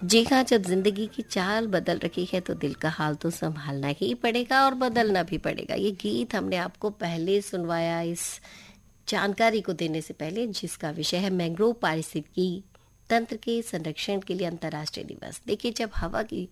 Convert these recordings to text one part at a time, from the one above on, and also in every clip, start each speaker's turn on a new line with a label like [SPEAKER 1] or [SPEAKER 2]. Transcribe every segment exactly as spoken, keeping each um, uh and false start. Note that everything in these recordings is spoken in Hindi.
[SPEAKER 1] जी हाँ, जब जिंदगी की चाल बदल रही है तो दिल का हाल तो संभालना ही पड़ेगा और बदलना भी पड़ेगा। ये गीत हमने आपको पहले सुनवाया इस जानकारी को देने से पहले, जिसका विषय है मैंग्रोव पारिस्थितिकी तंत्र के संरक्षण के लिए अंतर्राष्ट्रीय दिवस। देखिए, जब हवा की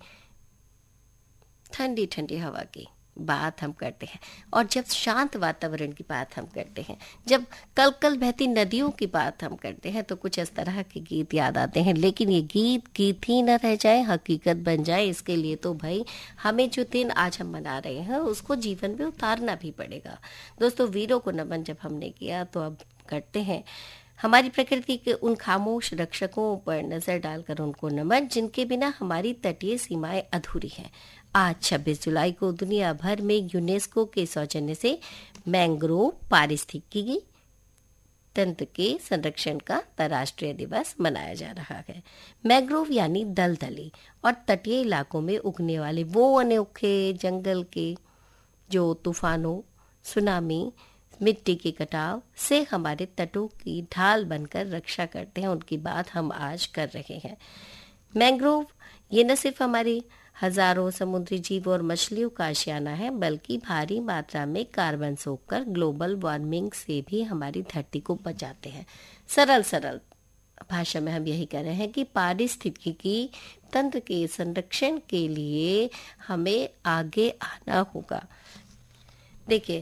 [SPEAKER 1] ठंडी ठंडी हवा की बात हम करते हैं और जब शांत वातावरण की बात हम करते हैं, जब कल कल बहती नदियों की बात हम करते हैं, तो कुछ इस तरह के गीत याद आते हैं। लेकिन ये गीत गीत ही न रह जाए, हकीकत बन जाए, इसके लिए तो भाई हमें जो दिन आज हम मना रहे हैं उसको जीवन में उतारना भी पड़ेगा। दोस्तों, वीरों को नमन जब हमने किया तो अब करते हैं हमारी प्रकृति के उन खामोश रक्षकों पर नजर डालकर उनको नमन, जिनके बिना हमारी तटीय सीमाएं अधूरी हैं। आज छब्बीस जुलाई को दुनिया भर में यूनेस्को के सौजन्य से मैंग्रोव पारिस्थितिकी तंत्र के संरक्षण का अंतर्राष्ट्रीय दिवस मनाया जा रहा है। मैंग्रोव यानी दलदली और तटीय इलाकों में उगने वाले वो अनोखे जंगल के जो तूफानों, सुनामी, मिट्टी के कटाव से हमारे तटों की ढाल बनकर रक्षा करते हैं, उनकी बात हम आज कर रहे हैं। मैंग्रोव ये न सिर्फ हमारी हजारों समुद्री जीव और मछलियों का आशियाना है, बल्कि भारी मात्रा में कार्बन सोखकर ग्लोबल वार्मिंग से भी हमारी धरती को बचाते हैं। सरल सरल भाषा में हम यही कह रहे हैं कि पारिस्थितिकी तंत्र के संरक्षण के लिए हमें आगे आना होगा। देखिए,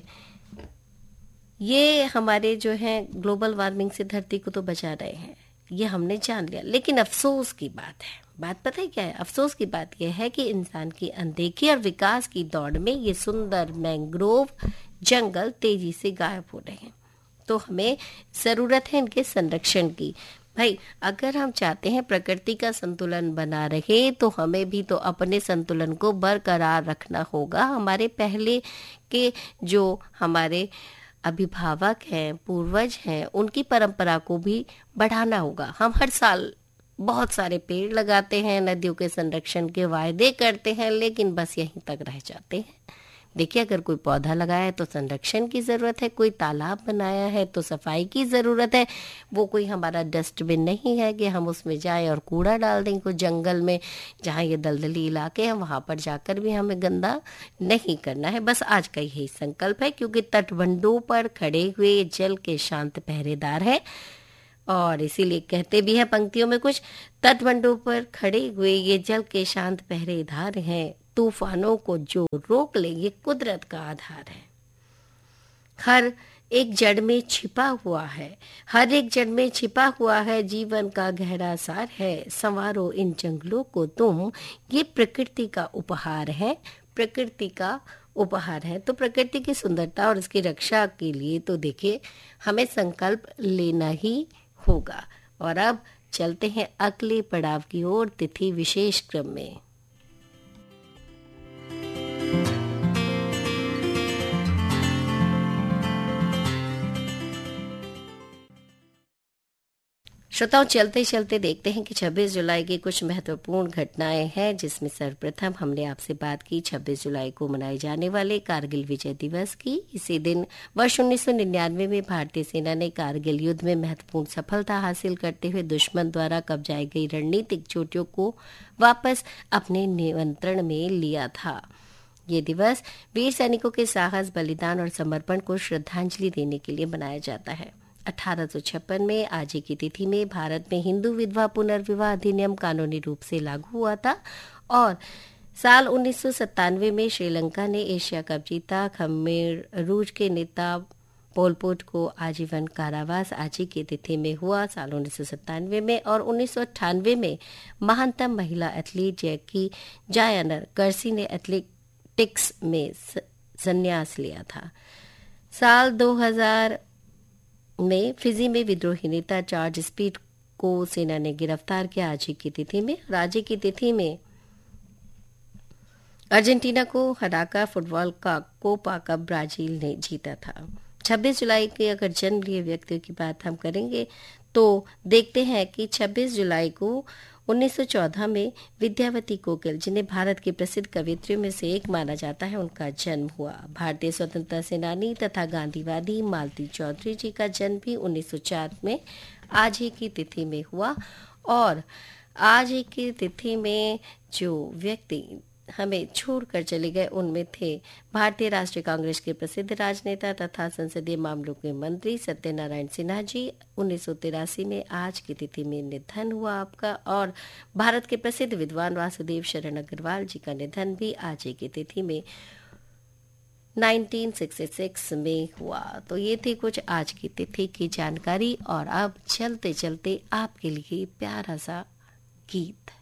[SPEAKER 1] ये हमारे जो है ग्लोबल वार्मिंग से धरती को तो बचा रहे हैं, ये हमने जान लिया। लेकिन अफसोस की बात है, बात पता है क्या है? अफसोस की बात यह है कि इंसान की अनदेखी और विकास की दौड़ में ये सुंदर मैंग्रोव जंगल तेजी से गायब हो रहे हैं। तो हमें जरूरत है इनके संरक्षण की। भाई, अगर हम चाहते हैं प्रकृति का संतुलन बना रहे तो हमें भी तो अपने संतुलन को बरकरार रखना होगा। हमारे पहले के जो हमारे अभिभावक हैं, पूर्वज हैं, उनकी परंपरा को भी बढ़ाना होगा। हम हर साल बहुत सारे पेड़ लगाते हैं, नदियों के संरक्षण के वायदे करते हैं, लेकिन बस यहीं तक रह जाते हैं। देखिए, अगर कोई पौधा लगाया है तो संरक्षण की जरूरत है, कोई तालाब बनाया है तो सफाई की जरूरत है। वो कोई हमारा डस्टबिन नहीं है कि हम उसमें जाएं और कूड़ा डाल दें। कोई जंगल में जहाँ ये दलदली इलाके हैं वहां पर जाकर भी हमें गंदा नहीं करना है। बस आज का यही संकल्प है, क्योंकि तटबंधों पर खड़े हुए जल के शांत पहरेदार है। और इसीलिए कहते भी हैं पंक्तियों में कुछ, तटबंधों पर खड़े हुए ये जल के शांत पहरेदार हैं, तूफानों को जो रोक ले ये कुदरत का आधार है। हर एक जड़ में छिपा हुआ है, हर एक जड़ में छिपा हुआ है जीवन का गहरा सार है। संवारो इन जंगलों को तुम, ये प्रकृति का उपहार है, प्रकृति का उपहार है। तो प्रकृति की सुंदरता और इसकी रक्षा के लिए तो देखिए हमें संकल्प लेना ही होगा। और अब चलते हैं अगले पड़ाव की ओर, तिथि विशेष क्रम में। श्रोताओं, चलते चलते देखते हैं कि छब्बीस जुलाई की कुछ महत्वपूर्ण घटनाएं हैं, जिसमें सर्वप्रथम हमने आपसे बात की छब्बीस जुलाई को मनाए जाने वाले कारगिल विजय दिवस की। इसी दिन वर्ष उन्नीस सौ निन्यानवे में भारतीय सेना ने कारगिल युद्ध में महत्वपूर्ण सफलता हासिल करते हुए दुश्मन द्वारा कब्जाई गई रणनीतिक चोटियों को वापस अपने नियंत्रण में लिया था। ये दिवस वीर सैनिकों के साहस, बलिदान और समर्पण को श्रद्धांजलि देने के लिए मनाया जाता है। अठारह सौ छप्पन में आज ही की तिथि में भारत में हिंदू विधवा पुनर्विवाह अधिनियम कानूनी रूप से लागू हुआ था और साल उन्नीस सौ सत्तानवे में श्रीलंका ने एशिया कप जीता। खमेर रूज के नेता पोलपोट को आजीवन कारावास आज ही की तिथि में हुआ, साल उन्नीस सौ सत्तानवे में। और उन्नीस सौ अट्ठानवे में महानतम महिला एथलीट जैकी जायनर कर्सी ने एथलेटिक्स में संन्यास लिया था। साल दो हज़ार में फिजी में विद्रोही नेता जॉर्ज स्पीड को सेना ने गिरफ्तार किया आज ही की तिथि में। राज्य की तिथि में अर्जेंटीना को हराकर फुटबॉल का कोपा कप ब्राजील ने जीता था। छब्बीस जुलाई के अगर जन्म लिए व्यक्तियों की बात हम करेंगे तो देखते हैं कि छब्बीस जुलाई को उन्नीस सौ चौदह में विद्यावती कोकिल, जिन्हें भारत की प्रसिद्ध कवियत्रियों में से एक माना जाता है, उनका जन्म हुआ। भारतीय स्वतंत्रता सेनानी तथा गांधीवादी मालती चौधरी जी का जन्म भी उन्नीस सौ चार में आज ही की तिथि में हुआ। और आज की तिथि में जो व्यक्ति हमें छोड़कर चले गए उनमें थे भारतीय राष्ट्रीय कांग्रेस के प्रसिद्ध राजनेता तथा संसदीय मामलों के मंत्री सत्यनारायण सिन्हा जी। उन्नीस सौ तिरासी में आज की तिथि में निधन हुआ आपका। और भारत के प्रसिद्ध विद्वान वासुदेव शरण अग्रवाल जी का निधन भी आज ही की तिथि में उन्नीस सौ छियासठ में हुआ। तो ये थी कुछ आज की तिथि की जानकारी। और अब चलते चलते आपके लिए प्यारा सा गीत।